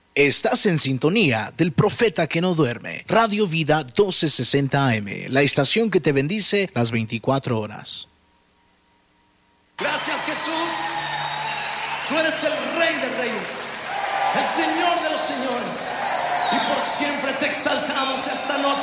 Estás en sintonía del profeta que no duerme. Radio Vida 1260 AM, la estación que te bendice las 24 horas. Gracias, Jesús. Tú eres el Rey de Reyes, el Señor de los Señores, y por siempre te exaltamos esta noche.